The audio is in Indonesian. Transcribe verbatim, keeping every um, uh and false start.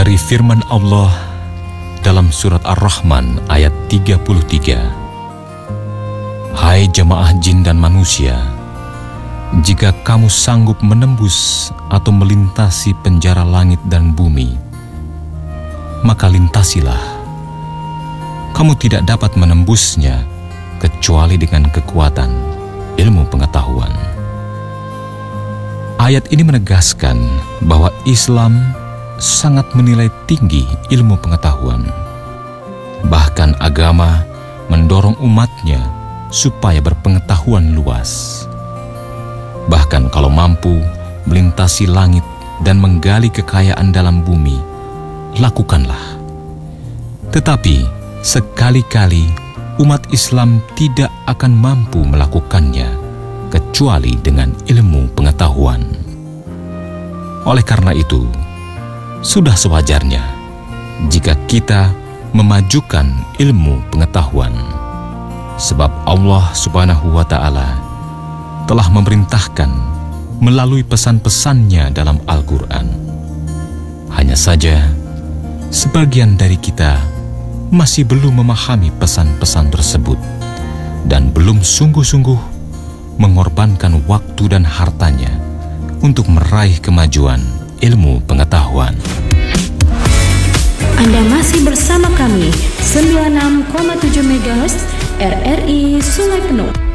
Dari firman Allah dalam surat Ar-Rahman ayat tiga puluh tiga. Hai jamaah jin dan manusia, jika kamu sanggup menembus atau melintasi penjara langit dan bumi, maka lintasilah. Kamu tidak dapat menembusnya kecuali dengan kekuatan ilmu pengetahuan. Ayat ini menegaskan bahwa Islam sangat menilai tinggi ilmu pengetahuan. Bahkan agama mendorong umatnya supaya berpengetahuan luas. Bahkan kalau mampu melintasi langit dan menggali kekayaan dalam bumi, lakukanlah. Tetapi sekali-kali umat Islam tidak akan mampu melakukannya kecuali dengan ilmu pengetahuan. Oleh karena itu, sudah sewajarnya jika kita memajukan ilmu pengetahuan, sebab Allah Subhanahu wa Ta'ala telah memerintahkan melalui pesan-pesannya dalam Al-Quran. Hanya saja, sebagian dari kita masih belum memahami pesan-pesan tersebut dan belum sungguh-sungguh mengorbankan waktu dan hartanya untuk meraih kemajuan ilmu pengetahuan. Anda masih bersama kami sembilan puluh enam koma tujuh megahertz R R I Sungai Penuh.